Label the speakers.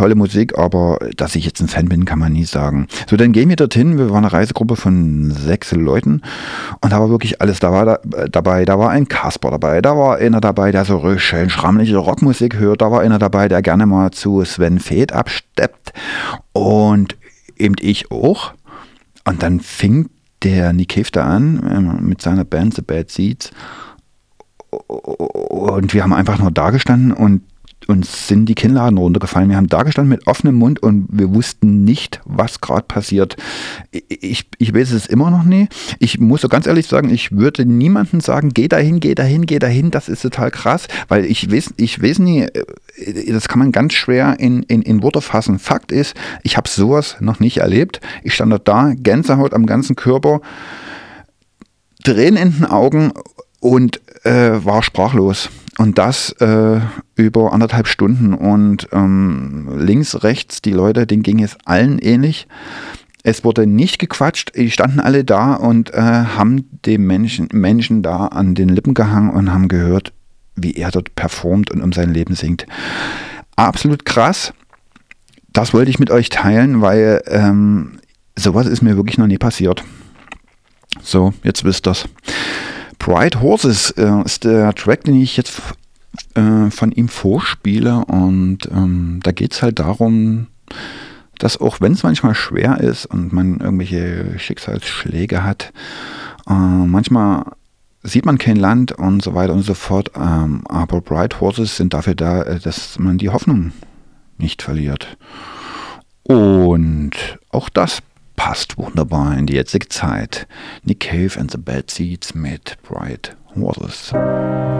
Speaker 1: tolle Musik, aber dass ich jetzt ein Fan bin, kann man nie sagen. So, dann gehen wir dorthin. Wir waren eine Reisegruppe von 6 Leuten und da war wirklich alles dabei. Da war ein Kasper dabei, da war einer dabei, der so schön schrammliche Rockmusik hört, da war einer dabei, der gerne mal zu Sven Väth absteppt und eben ich auch. Und dann fing der Nick Cave da an mit seiner Band The Bad Seeds und wir haben einfach nur da gestanden und uns sind die Kinnladen runtergefallen. Wir haben da gestanden mit offenem Mund und wir wussten nicht, was gerade passiert. Ich weiß es immer noch nie. Ich muss so ganz ehrlich sagen, ich würde niemandem sagen, geh dahin, geh dahin, geh dahin. Das ist total krass, weil ich weiß nie, das kann man ganz schwer in Worte fassen. Fakt ist, ich habe sowas noch nicht erlebt. Ich stand da, Gänsehaut am ganzen Körper, Tränen in den Augen und war sprachlos. Und das über 1,5 Stunden. Und links, rechts, die Leute, denen ging es allen ähnlich. Es wurde nicht gequatscht. Die standen alle da und haben dem Menschen da an den Lippen gehangen und haben gehört, wie er dort performt und um sein Leben singt. Absolut krass. Das wollte ich mit euch teilen, weil sowas ist mir wirklich noch nie passiert. So, jetzt wisst ihr's. Bright Horses ist der Track, den ich jetzt von ihm vorspiele, und da geht es halt darum, dass auch wenn es manchmal schwer ist und man irgendwelche Schicksalsschläge hat, manchmal sieht man kein Land und so weiter und so fort, aber Bright Horses sind dafür da, dass man die Hoffnung nicht verliert. Und auch das passt wunderbar in die jetzige Zeit. Nick Cave and the Bad Seeds mit Bright Horses.